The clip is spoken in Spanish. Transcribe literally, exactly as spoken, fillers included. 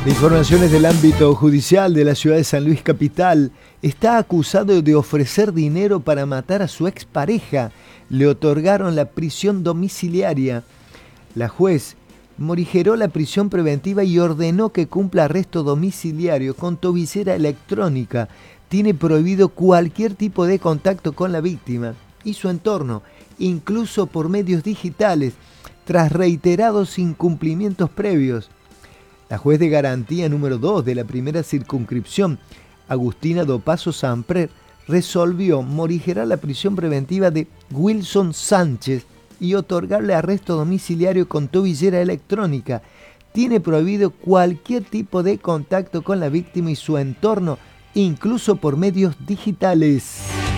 De informaciones del ámbito judicial de la ciudad de San Luis Capital, está acusado de ofrecer dinero para matar a su expareja. Le otorgaron la prisión domiciliaria. La juez morigeró la prisión preventiva y ordenó que cumpla arresto domiciliario con tobillera electrónica. Tiene prohibido cualquier tipo de contacto con la víctima y su entorno, incluso por medios digitales, tras reiterados incumplimientos previos. La juez de garantía número dos de la primera circunscripción, Agustina Dopazo Samprer, resolvió morigerar la prisión preventiva de Wilson Sánchez y otorgarle arresto domiciliario con tobillera electrónica. Tiene prohibido cualquier tipo de contacto con la víctima y su entorno, incluso por medios digitales.